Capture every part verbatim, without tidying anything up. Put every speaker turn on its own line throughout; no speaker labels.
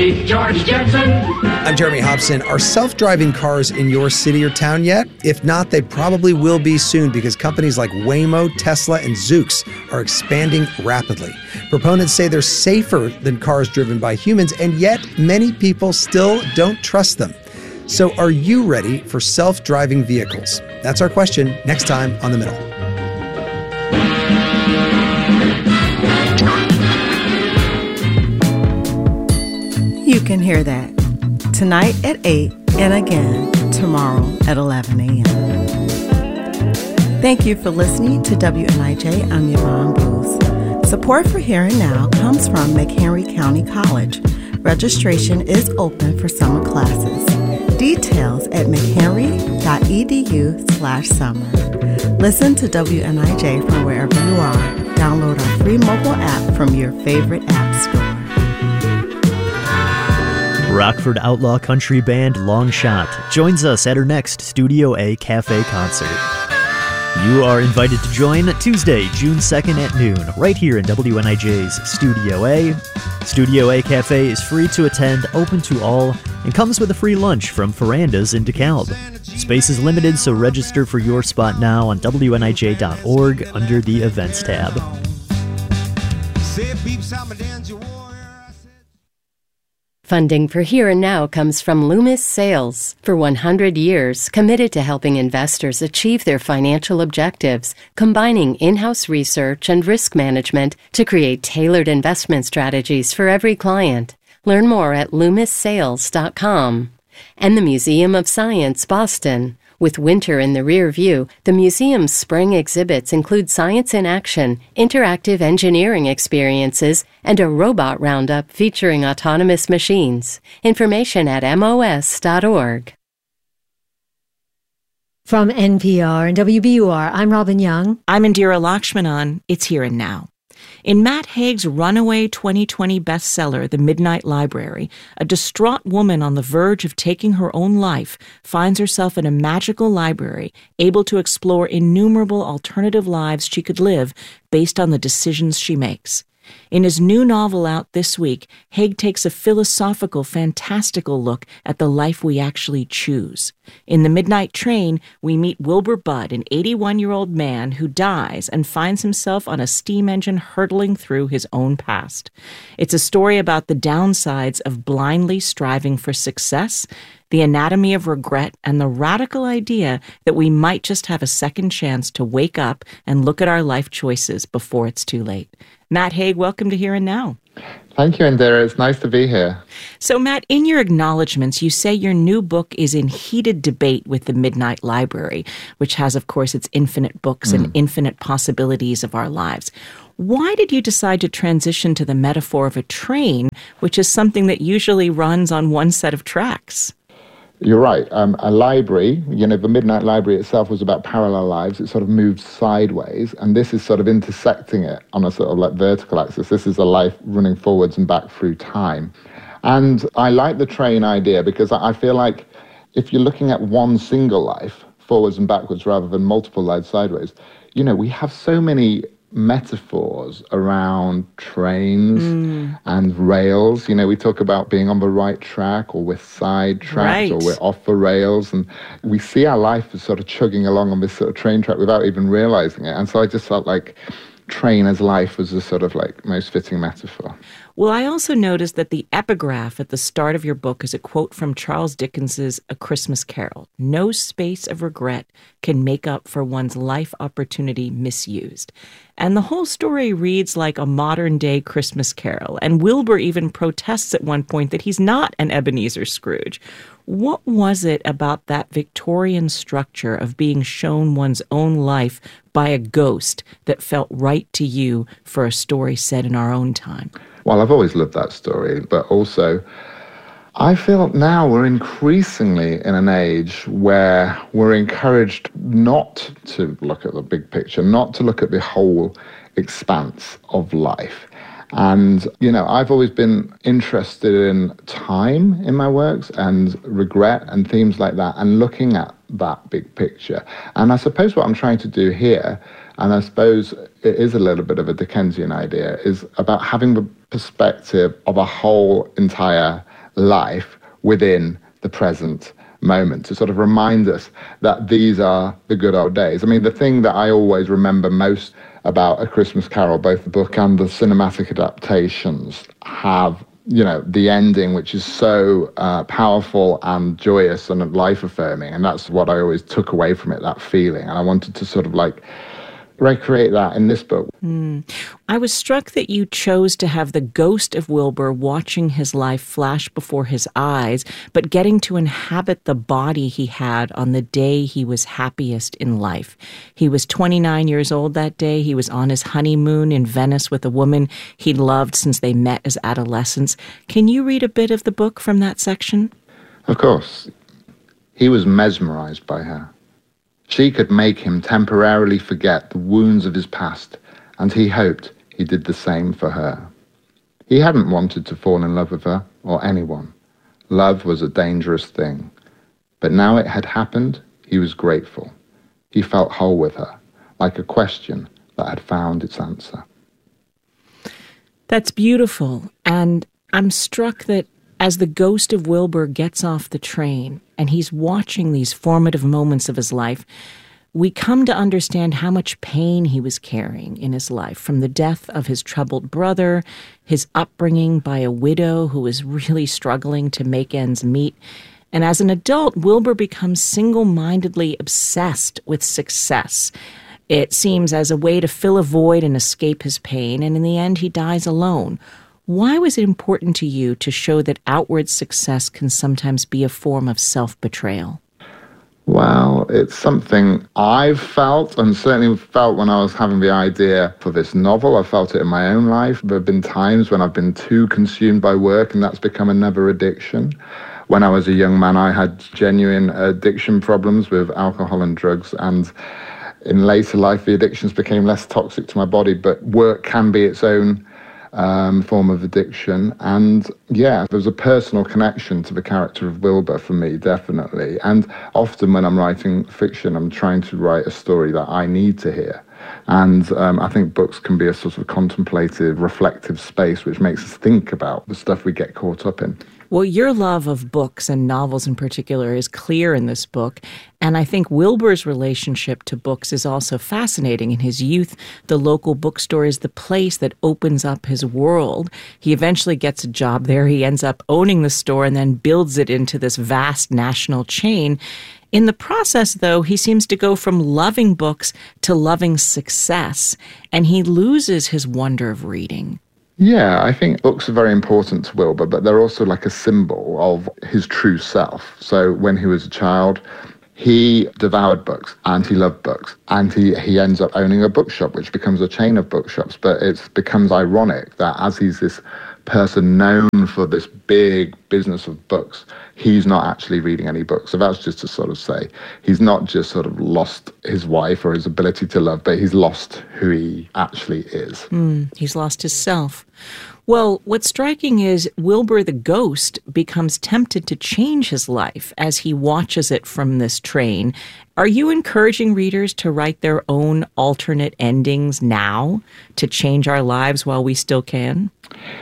Meet George Jetson.
I'm Jeremy Hobson. Are self-driving cars in your city or town yet? If not, they probably will be soon because companies like Waymo, Tesla, and Zoox are expanding rapidly. Proponents say they're safer than cars driven by humans, and yet many people still don't trust them. So are you ready for self-driving vehicles? That's our question next time on The Middle.
You can hear that tonight at eight and again tomorrow at eleven a.m. Thank you for listening to W N I J. I'm Yvonne Booth. Support for Here and Now comes from McHenry County College. Registration is open for summer classes. Details at mchenry.edu slash summer. Listen to W N I J from wherever you are. Download our free mobile app from your favorite app store.
Rockford outlaw country band Long Shot joins us at her next Studio A Cafe concert. You are invited to join Tuesday, June second at noon, right here in W N I J's Studio A. Studio A Cafe is free to attend, open to all, and comes with a free lunch from Farandas in DeKalb. Space is limited, so register for your spot now on W N I J dot org under the Events tab.
Funding for Here and Now comes from Loomis Sales. For one hundred years, committed to helping investors achieve their financial objectives, combining in-house research and risk management to create tailored investment strategies for every client. Learn more at loomis sales dot com. And the Museum of Science, Boston. With winter in the rear view, the museum's spring exhibits include science in action, interactive engineering experiences, and a robot roundup featuring autonomous machines. Information at M O S dot org.
From N P R and W B U R, I'm Robin Young.
I'm Indira Lakshmanan. It's Here and Now. In Matt Haig's runaway twenty twenty bestseller, The Midnight Library, a distraught woman on the verge of taking her own life finds herself in a magical library, able to explore innumerable alternative lives she could live based on the decisions she makes. In his new novel out this week, Haig takes a philosophical, fantastical look at the life we actually choose. In The Midnight Train, we meet Wilbur Budd, an eighty-one-year-old man who dies and finds himself on a steam engine hurtling through his own past. It's a story about the downsides of blindly striving for success, the anatomy of regret, and the radical idea that we might just have a second chance to wake up and look at our life choices before it's too late. Matt Haig, welcome to Here and Now.
Thank you, Indira. It's nice to be here.
So, Matt, in your acknowledgments, you say your new book is in heated debate with the Midnight Library, which has, of course, its infinite books mm. and infinite possibilities of our lives. Why did you decide to transition to the metaphor of a train, which is something that usually runs on one set of tracks?
You're right. Um, a library, you know, the Midnight Library itself was about parallel lives. It sort of moved sideways, and this is sort of intersecting it on a sort of like vertical axis. This is a life running forwards and back through time. And I like the train idea because I feel like if you're looking at one single life, forwards and backwards, rather than multiple lives sideways, you know, we have so many metaphors around trains mm. and rails. You know, we talk about being on the right track, or we're sidetracked, right. or we're off the rails, and we see our life as sort of chugging along on this sort of train track without even realizing it. And so I just felt like train as life was the sort of like most fitting metaphor.
Well, I also noticed that the epigraph at the start of your book is a quote from Charles Dickens's A Christmas Carol. No space of regret can make up for one's life opportunity misused. And the whole story reads like a modern-day Christmas Carol. And Wilbur even protests at one point that he's not an Ebenezer Scrooge. What was it about that Victorian structure of being shown one's own life by a ghost that felt right to you for a story set in our own time?
Well, I've always loved that story, but also I feel now we're increasingly in an age where we're encouraged not to look at the big picture, not to look at the whole expanse of life. And, you know, I've always been interested in time in my works and regret and themes like that, and looking at that big picture. And I suppose what I'm trying to do here, and I suppose it is a little bit of a Dickensian idea, is about having the perspective of a whole entire life within the present moment, to sort of remind us that these are the good old days. I mean, the thing that I always remember most about A Christmas Carol, both the book and the cinematic adaptations, have, you know, the ending, which is so uh, powerful and joyous and life-affirming. And that's what I always took away from it, that feeling. And I wanted to sort of like recreate that in this book.
Mm. I was struck that you chose to have the ghost of Wilbur watching his life flash before his eyes, but getting to inhabit the body he had on the day he was happiest in life. He was twenty-nine years old that day. He was on his honeymoon in Venice with a woman he'd loved since they met as adolescents. Can you read a bit of the book from that section?
Of course. He was mesmerized by her. She could make him temporarily forget the wounds of his past, and he hoped he did the same for her. He hadn't wanted to fall in love with her or anyone. Love was a dangerous thing. But now it had happened, he was grateful. He felt whole with her, like a question that had found its answer.
That's beautiful, and I'm struck that as the ghost of Wilbur gets off the train and he's watching these formative moments of his life, we come to understand how much pain he was carrying in his life, from the death of his troubled brother, his upbringing by a widow who was really struggling to make ends meet. And as an adult, Wilbur becomes single-mindedly obsessed with success. It seems as a way to fill a void and escape his pain, and in the end, he dies alone. Why was it important to you to show that outward success can sometimes be a form of self-betrayal?
Well, it's something I've felt, and certainly felt when I was having the idea for this novel. I felt it in my own life. There have been times when I've been too consumed by work, and that's become another addiction. When I was a young man, I had genuine addiction problems with alcohol and drugs, and in later life, the addictions became less toxic to my body, but work can be its own Um, form of addiction. And yeah, there's a personal connection to the character of Wilbur for me, definitely. And often when I'm writing fiction, I'm trying to write a story that I need to hear. And um, I think books can be a sort of contemplative, reflective space which makes us think about the stuff we get caught up in.
Well, your love of books and novels in particular is clear in this book, and I think Wilbur's relationship to books is also fascinating. In his youth, the local bookstore is the place that opens up his world. He eventually gets a job there. He ends up owning the store and then builds it into this vast national chain. In the process, though, he seems to go from loving books to loving success, and he loses his wonder of reading.
Yeah, I think books are very important to Wilbur, but they're also like a symbol of his true self. So when he was a child, he devoured books and he loved books, and he, he ends up owning a bookshop, which becomes a chain of bookshops. But it becomes ironic that as he's this person known for this big business of books, he's not actually reading any books. So that's just to sort of say he's not just sort of lost his wife or his ability to love, but he's lost who he actually is.
Mm, he's lost his self. Well, what's striking is Wilbur the ghost becomes tempted to change his life as he watches it from this train. Are you encouraging readers to write their own alternate endings now to change our lives while we still can?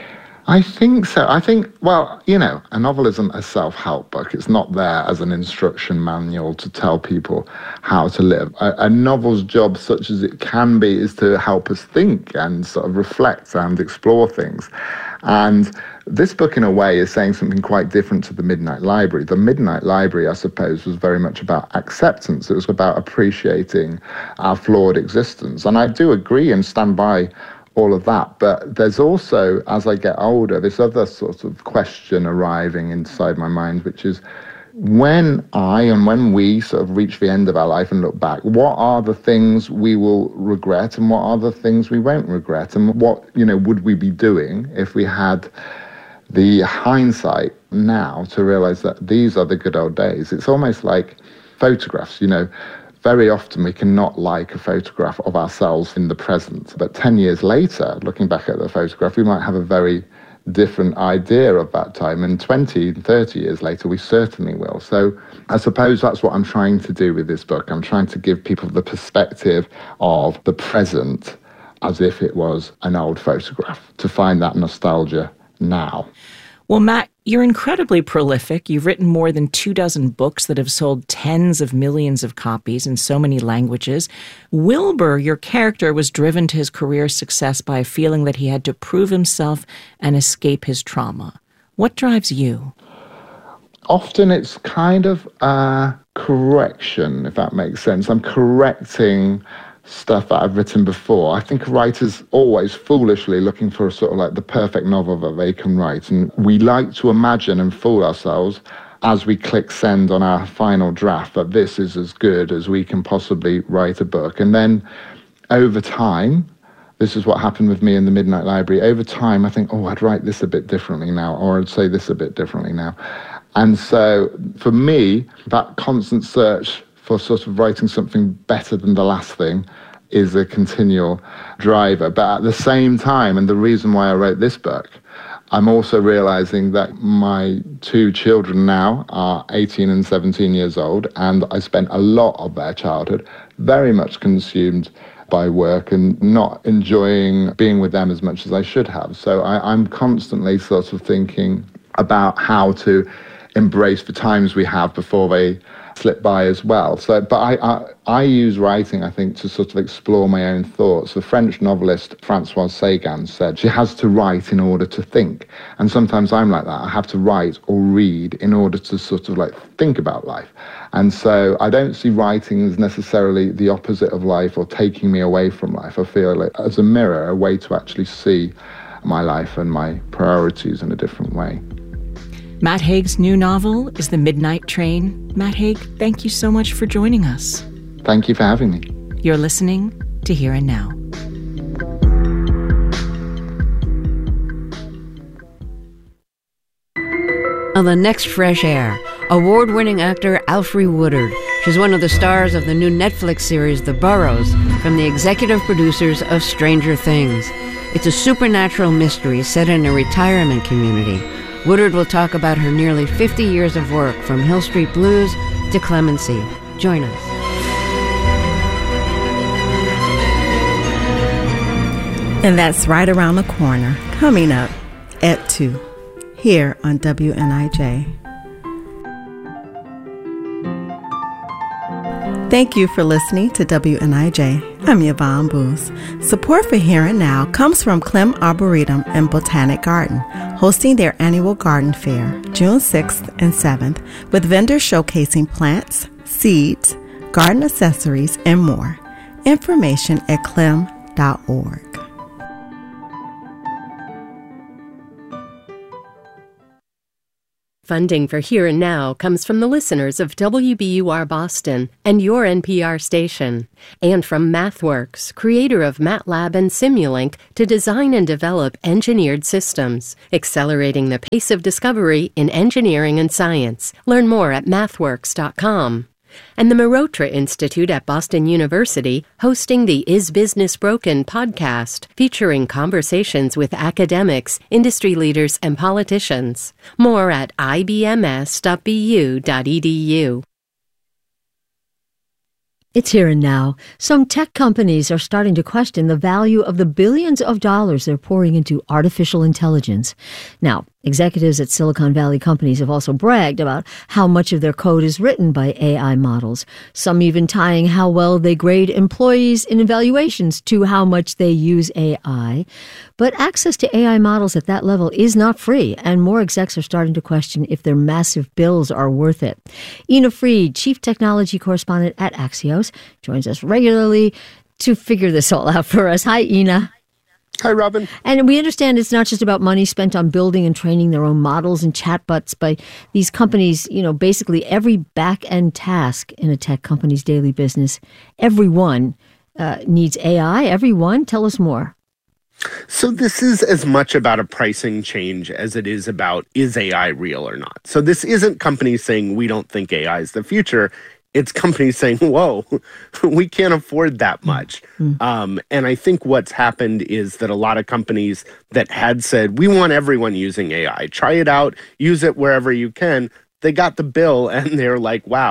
I think so. I think, well, you know, a novel isn't a self-help book. It's not there as an instruction manual to tell people how to live. A, a novel's job, such as it can be, is to help us think and sort of reflect and explore things. And this book, in a way, is saying something quite different to The Midnight Library. The Midnight Library, I suppose, was very much about acceptance. It was about appreciating our flawed existence. And I do agree and stand by all of that. But there's also, as I get older, this other sort of question arriving inside my mind, which is, when I and when we sort of reach the end of our life and look back, what are the things we will regret and what are the things we won't regret? And what, you know, would we be doing if we had the hindsight now to realize that these are the good old days? It's almost like photographs, you know. Very often we cannot like a photograph of ourselves in the present, but ten years later, looking back at the photograph, we might have a very different idea of that time, and twenty, thirty years later, we certainly will. So I suppose that's what I'm trying to do with this book. I'm trying to give people the perspective of the present as if it was an old photograph, to find that nostalgia now.
Well, Matt, You're incredibly prolific. You've written more than two dozen books that have sold tens of millions of copies in so many languages. Wilbur, your character, was driven to his career success by a feeling that he had to prove himself and escape his trauma. What drives you?
Often it's kind of a correction, if that makes sense. I'm correcting stuff that I've written before. I think a writer's always foolishly looking for a sort of like the perfect novel that they can write. And we like to imagine and fool ourselves as we click send on our final draft that this is as good as we can possibly write a book. And then over time, this is what happened with me in the Midnight Library. Over time, I think, oh, I'd write this a bit differently now, or I'd say this a bit differently now. And so for me, that constant search for sort of writing something better than the last thing is a continual driver. But at the same time, and the reason why I wrote this book, I'm also realizing that my two children now are eighteen and seventeen years old, and I spent a lot of their childhood very much consumed by work and not enjoying being with them as much as I should have. So I, I'm constantly sort of thinking about how to embrace the times we have before they slip by as well. So, but I, I, I use writing, I think, to sort of explore my own thoughts. The French novelist Françoise Sagan said she has to write in order to think. And sometimes I'm like that. I have to write or read in order to sort of like think about life. And so I don't see writing as necessarily the opposite of life or taking me away from life. I feel like as a mirror, a way to actually see my life and my priorities in a different way.
Matt Haig's new novel is The Midnight Train. Matt Haig, thank you so much for joining us.
Thank you for having me.
You're listening to Here and Now.
On the next Fresh Air, award-winning actor Alfre Woodard. She's one of the stars of the new Netflix series The Burrows, from the executive producers of Stranger Things. It's a supernatural mystery set in a retirement community. Woodard will talk about her nearly fifty years of work, from Hill Street Blues to Clemency. Join us.
And that's right around the corner, coming up at two, here on W N I J. Thank you for listening to W N I J. I'm Yvonne Booz. Support for Here and Now comes from Clem Arboretum and Botanic Garden, hosting their annual garden fair June sixth and seventh, with vendors showcasing plants, seeds, garden accessories, and more. Information at clem dot org.
Funding for Here and Now comes from the listeners of W B U R Boston and your N P R station, and from MathWorks, creator of MATLAB and Simulink, to design and develop engineered systems, accelerating the pace of discovery in engineering and science. Learn more at mathworks dot com. And the Marotra Institute at Boston University, hosting the Is Business Broken podcast, featuring conversations with academics, industry leaders, and politicians. More at I B M S dot B U dot E D U.
It's here and now. Some tech companies are starting to question the value of the billions of dollars they're pouring into artificial intelligence. Now, executives at Silicon Valley companies have also bragged about how much of their code is written by A I models, some even tying how well they grade employees in evaluations to how much they use A I. But access to A I models at that level is not free, and more execs are starting to question if their massive bills are worth it. Ina Fried, chief technology correspondent at Axios, joins us regularly to figure this all out for us. Hi, Ina.
Hi, Robin.
And we understand it's not just about money spent on building and training their own models and chatbots by these companies. You know, basically every back-end task in a tech company's daily business, everyone uh, needs A I. Everyone? Tell us more.
So this is as much about a pricing change as it is about, is A I real or not? So this isn't companies saying we don't think A I is the future. It's companies saying, whoa, we can't afford that much. Mm-hmm. Um, and I think what's happened is that a lot of companies that had said, we want everyone using A I, try it out, use it wherever you can, they got the bill and they're like, wow,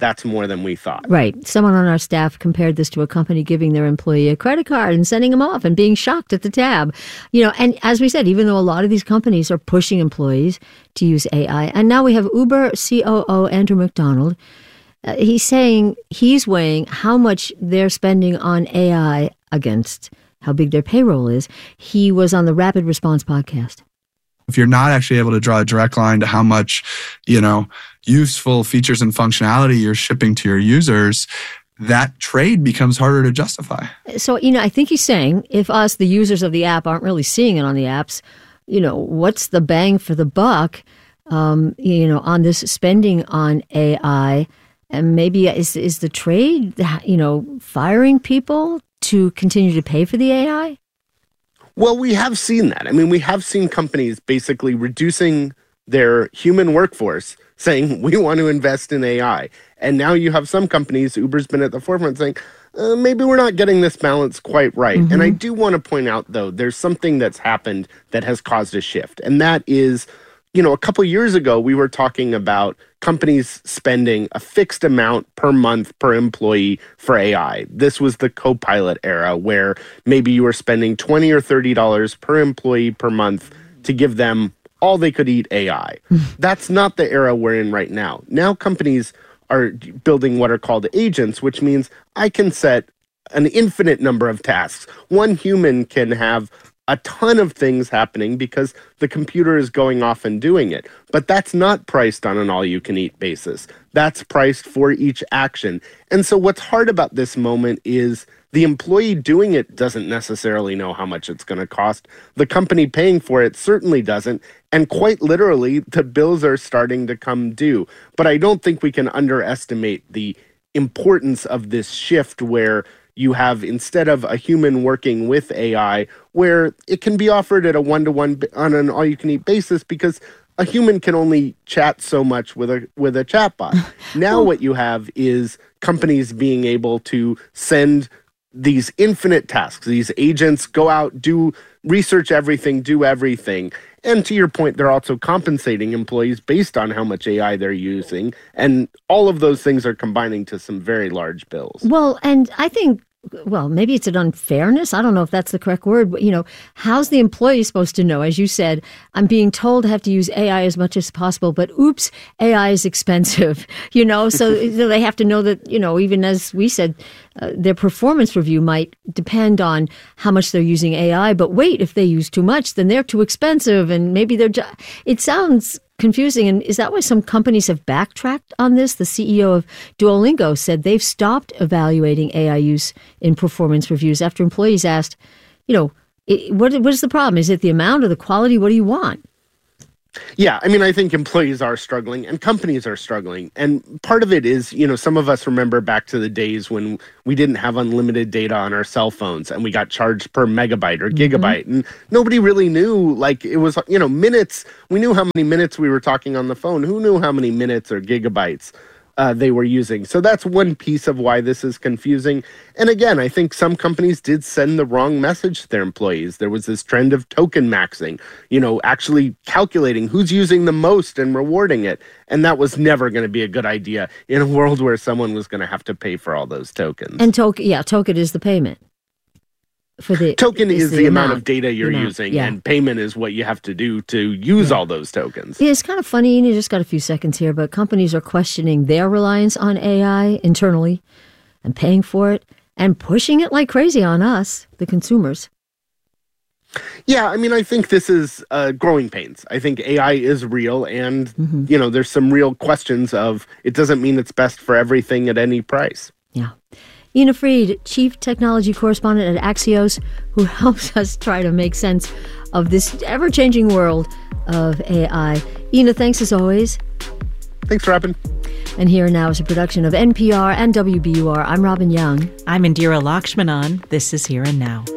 that's more than we thought.
Right. Someone on our staff compared this to a company giving their employee a credit card and sending them off and being shocked at the tab. You know, and as we said, even though a lot of these companies are pushing employees to use A I, and now we have Uber C O O Andrew McDonald. Uh, he's saying he's weighing how much they're spending on A I against how big their payroll is. He was on the Rapid Response podcast.
If you're not actually able to draw a direct line to how much, you know, useful features and functionality you're shipping to your users, that trade becomes harder to justify.
So, you know, I think he's saying if us, the users of the app, aren't really seeing it on the apps, you know, what's the bang for the buck, um, you know, on this spending on A I? And maybe is is the trade, you know, firing people to continue to pay for the A I?
Well, we have seen that. I mean, we have seen companies basically reducing their human workforce, saying, we want to invest in A I. And now you have some companies, Uber's been at the forefront saying, uh, maybe we're not getting this balance quite right. Mm-hmm. And I do want to point out, though, there's something that's happened that has caused a shift. And that is, you know, a couple years ago, we were talking about companies spending a fixed amount per month per employee for A I. This was the Copilot era where maybe you were spending twenty dollars or thirty dollars per employee per month to give them all they could eat A I. That's not the era we're in right now. Now companies are building what are called agents, which means I can set an infinite number of tasks. One human can have a ton of things happening because the computer is going off and doing it. But that's not priced on an all-you-can-eat basis. That's priced for each action. And so what's hard about this moment is the employee doing it doesn't necessarily know how much it's going to cost. The company paying for it certainly doesn't. And quite literally, the bills are starting to come due. But I don't think we can underestimate the importance of this shift where you have, instead of a human working with A I, where it can be offered at a one-to-one on an all-you-can-eat basis because a human can only chat so much with a with a chatbot. Now well, what you have is companies being able to send these infinite tasks. These agents go out, do research everything, do everything. And to your point, they're also compensating employees based on how much A I they're using. And all of those things are combining to some very large bills.
Well, and I think, well, maybe it's an unfairness. I don't know if that's the correct word. But, you know, how's the employee supposed to know? As you said, I'm being told to have to use A I as much as possible, but oops, A I is expensive, you know, so, so they have to know that, you know, even as we said, uh, their performance review might depend on how much they're using A I. But wait, if they use too much, then they're too expensive and maybe they're, ju- it sounds confusing. And is that why some companies have backtracked on this? The C E O of Duolingo said they've stopped evaluating A I use in performance reviews after employees asked, you know, it, what what is the problem? Is it the amount or the quality? What do you want?
Yeah, I mean, I think employees are struggling and companies are struggling. And part of it is, you know, some of us remember back to the days when we didn't have unlimited data on our cell phones and we got charged per megabyte or gigabyte. Mm-hmm. And nobody really knew, like, it was, you know, minutes. We knew how many minutes we were talking on the phone. Who knew how many minutes or gigabytes uh, they were using? So that's one piece of why this is confusing. And again, I think some companies did send the wrong message to their employees. There was this trend of token maxing, you know, actually calculating who's using the most and rewarding it. And that was never going to be a good idea in a world where someone was going to have to pay for all those tokens.
And token, yeah, token is the payment. For the
token is, is the, the amount, amount of data you're amount,
using,
yeah. And payment is what you have to do to use yeah. all those tokens.
Yeah, it's kind of funny, and you just got a few seconds here, but companies are questioning their reliance on A I internally and paying for it and pushing it like crazy on us, the consumers.
Yeah, I mean, I think this is uh, growing pains. I think A I is real, and, mm-hmm. you know, there's some real questions of it doesn't mean it's best for everything at any price.
Yeah. Ina Fried, Chief Technology Correspondent at Axios, who helps us try to make sense of this ever-changing world of A I. Ina, thanks as always.
Thanks, Robin.
And Here and Now is a production of N P R and W B U R. I'm Robin Young.
I'm Indira Lakshmanan. This is Here and Now.